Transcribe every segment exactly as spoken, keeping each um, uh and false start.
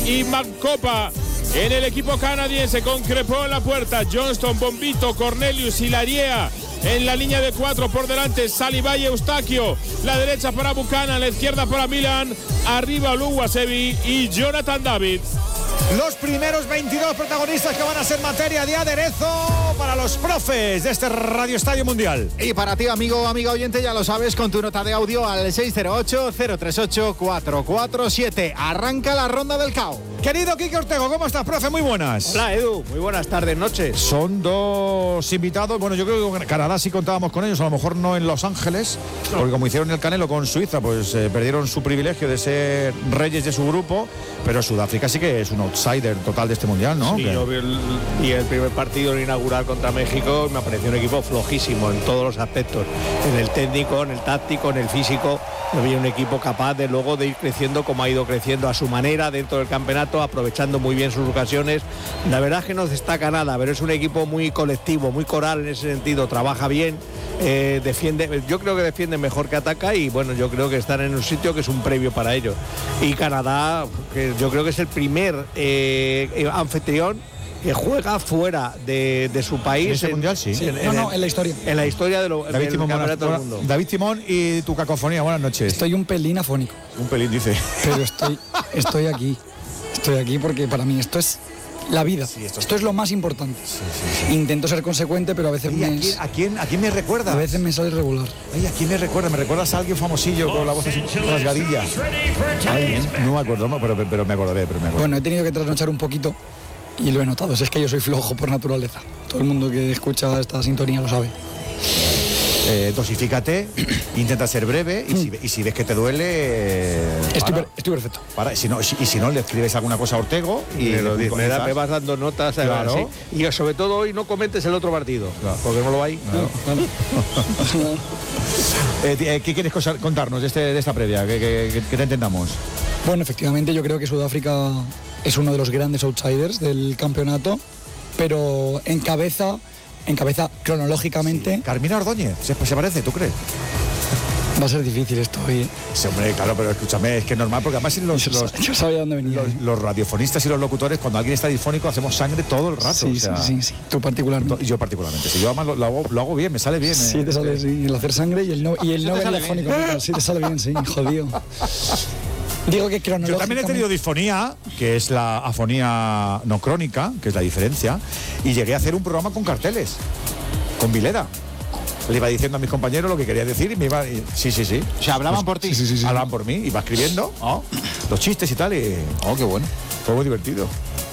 y Mancopa. En el equipo canadiense, con Crepó en la puerta, Johnston, Bombito, Cornelius y Lariea. En la línea de cuatro por delante, Saliba y Eustaquio. La derecha para Buchanan, la izquierda para Milan. Arriba Oluwasebi y Jonathan David. Los primeros veintidós protagonistas que van a ser materia de aderezo para los profes de este Radio Estadio Mundial. Y para ti, amigo, amiga oyente, ya lo sabes, con tu nota de audio al seis cero ocho, cero tres ocho, cuatro cuatro siete. Arranca la ronda del C A O. Querido Quique Ortego, ¿cómo estás, profe? Muy buenas. Hola, Edu. Muy buenas tardes, noches. Son dos invitados. Bueno, yo creo que Canadá sí contábamos con ellos, a lo mejor no en Los Ángeles, porque como hicieron el Canelo con Suiza, pues eh, perdieron su privilegio de ser reyes de su grupo, pero Sudáfrica sí que es un outsider total de este mundial, ¿no? Sí, yo vi el, y el primer partido inaugural contra México me pareció un equipo flojísimo en todos los aspectos, en el técnico, en el táctico, en el físico. Yo vi un equipo capaz de luego de ir creciendo como ha ido creciendo a su manera dentro del campeonato, aprovechando muy bien sus ocasiones. La verdad es que no destaca nada, pero es un equipo muy colectivo, muy coral en ese sentido, trabaja bien, eh, defiende, yo creo que defiende mejor que ataca y bueno, yo creo que están en un sitio que es un previo para ello. Y Canadá, que yo creo que es el primer eh, anfitrión que juega fuera de, de su país. ¿En este mundial? Sí. sí. En, no, en, no, en la historia. En la historia de lo, David del Timón, campeonato buenas, del mundo. David Timón y tu cacofonía, buenas noches. Estoy un pelín afónico. Un pelín, dice. Pero estoy, estoy aquí. Estoy aquí porque para mí esto es la vida. Sí, esto, esto es lo más importante. Sí, sí, sí. Intento ser consecuente, pero a veces me... ¿A quién, a, quién, ¿A quién me recuerda? A veces me sale regular. Ay, ¿a quién me recuerda? ¿Me recuerdas a alguien famosillo con la voz rasgadilla? Ay, no me acuerdo, no, pero, pero me acordaré, pero me acordaré. Bueno, he tenido que trasnochar un poquito y lo he notado. Es que yo soy flojo por naturaleza. Todo el mundo que escucha esta sintonía lo sabe. Eh, dosifícate, intenta ser breve y si, y si ves que te duele... Eh, estoy, per, estoy perfecto. Para, si no, si, y si no, le escribes alguna cosa a Ortego y me, lo, me, da, me vas dando notas. Claro. Así. Y sobre todo hoy no comentes el otro partido, claro. Porque no lo hay. Claro. Claro. eh, eh, ¿Qué quieres contarnos de, este, de esta previa? Que, que, que te entendamos. Bueno, efectivamente yo creo que Sudáfrica es uno de los grandes outsiders del campeonato, pero encabeza... encabeza cronológicamente. Sí. Carmina Ordóñez, ¿se, se parece, tú crees? Va a ser difícil esto hoy. Sí, hombre, claro, pero escúchame, es que es normal, porque además los, yo, los, yo sabía dónde venía. Los, los radiofonistas y los locutores, cuando alguien está disfónico, hacemos sangre todo el rato. Sí, o sea, sí, sí, sí, tú particularmente. Yo particularmente, sí, yo además lo, lo, hago, lo hago bien, me sale bien. Sí, eh, te sale, eh. sí, el hacer sangre y el no, y el no ver disfónico. Sí, te sale bien, sí, jodido. Digo que cronológicamente... Yo también he tenido disfonía, que es la afonía no crónica, que es la diferencia, y llegué a hacer un programa con carteles, con Vileda. Le iba diciendo a mis compañeros lo que quería decir y me iba... Y, sí, sí, sí. ¿Se hablaban pues, por ti? Sí, sí, sí, sí. Hablaban por mí, iba escribiendo oh, los chistes y tal, y... Oh, qué bueno. Fue muy divertido.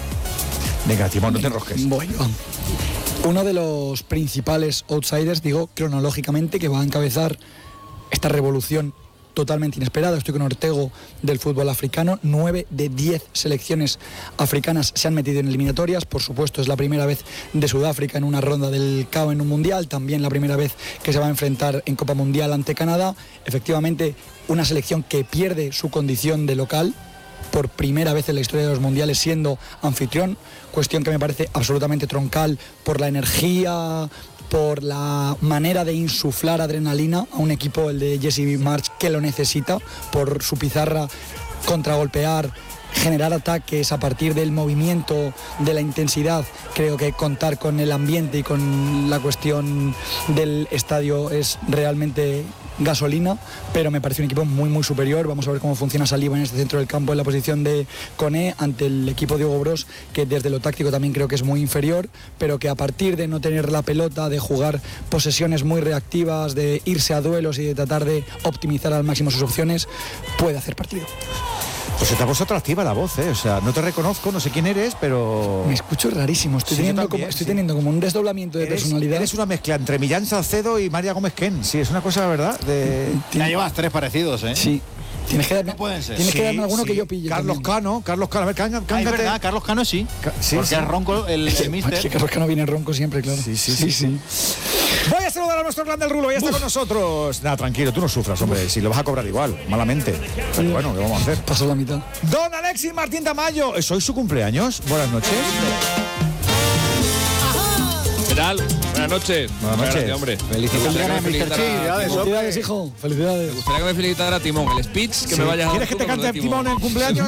Venga, Timón, no te enrosques. Voy, vamos. Uno de los principales outsiders, digo, cronológicamente, que va a encabezar esta revolución totalmente inesperada. Estoy con Ortego del fútbol africano. Nueve de diez selecciones africanas se han metido en eliminatorias. Por supuesto, es la primera vez de Sudáfrica en una ronda del C A O en un mundial. También la primera vez que se va a enfrentar en Copa Mundial ante Canadá. Efectivamente, una selección que pierde su condición de local por primera vez en la historia de los mundiales siendo anfitrión. Cuestión que me parece absolutamente troncal por la energía, por la manera de insuflar adrenalina a un equipo, el de Jesse Marsch, que lo necesita, por su pizarra, contragolpear, generar ataques a partir del movimiento, de la intensidad. Creo que contar con el ambiente y con la cuestión del estadio es realmente gasolina, pero me parece un equipo muy muy superior. Vamos a ver cómo funciona Saliba en este centro del campo en la posición de Koné ante el equipo de Hugo Bros, que desde lo táctico también creo que es muy inferior, pero que a partir de no tener la pelota, de jugar posesiones muy reactivas, de irse a duelos y de tratar de optimizar al máximo sus opciones, puede hacer partido. Pues se te ha puesto atractiva la voz, ¿eh? O sea, no te reconozco, no sé quién eres, pero... Me escucho rarísimo, estoy, sí, teniendo, también, como, estoy sí. teniendo como un desdoblamiento de eres, personalidad. Eres una mezcla entre Millán Salcedo y María Gómez Ken, sí, es una cosa, ¿verdad? De... Ya llevas tres parecidos, ¿eh? Sí. Tienes que darme, no pueden ser. Tienes sí, que darme alguno sí. que yo pille. Carlos también. Cano, Carlos Cano, a ver, cán, ah, es verdad, Carlos Cano sí. Ca sí porque sí. es ronco el, el mister. Es que Carlos Cano viene ronco siempre, claro. Sí, sí, sí. sí, sí. Voy a saludar a nuestro grande el Rulo, ya está Uf. con nosotros. Nada, tranquilo, tú no sufras, hombre, Uf. si lo vas a cobrar igual, malamente. Pero bueno, ¿qué vamos a hacer? Pasó la mitad. Don Alexis Martín Tamayo, ¿es hoy su cumpleaños? Buenas noches. ¿Qué tal? Buenas noches. Buenas noches. Gracias, hombre. Felicidades, mister Felicidades, Felicidades, hijo. Felicidades. Me gustaría que me felicitara Timón. El speech que sí. me vaya a ¿Quieres que te cante Timón en cumpleaños?